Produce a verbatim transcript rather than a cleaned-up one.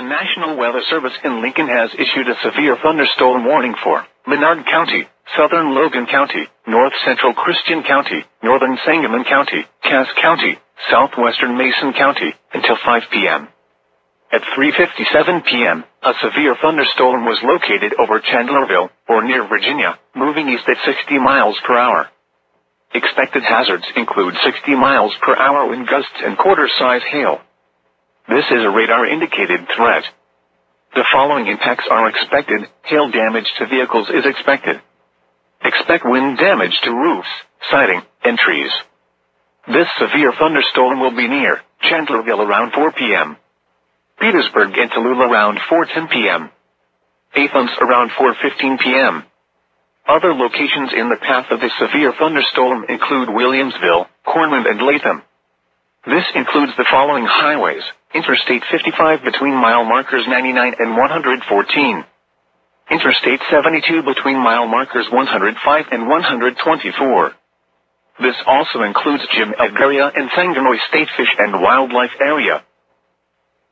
National Weather Service in Lincoln has issued a severe thunderstorm warning for Menard County, Southern Logan County, North Central Christian County, Northern Sangamon County, Cass County, Southwestern Mason County, until five p m At three fifty-seven p m, a severe thunderstorm was located over Chandlerville, or near Virginia, moving east at sixty miles per hour. Expected hazards include sixty miles per hour wind gusts and quarter-size hail. This is a radar-indicated threat. The following impacts are expected. Hail damage to vehicles is expected. Expect wind damage to roofs, siding, and trees. This severe thunderstorm will be near Chandlerville around four p m Petersburg and Tallulah around four ten p m Athens around four fifteen p m Other locations in the path of the severe thunderstorm include Williamsville, Cornland, and Latham. This includes the following highways: Interstate fifty-five between mile markers ninety-nine and one hundred fourteen. Interstate seventy-two between mile markers one hundred five and one hundred twenty-four. This also includes Jim Edgaria and Sanganoy State Fish and Wildlife Area.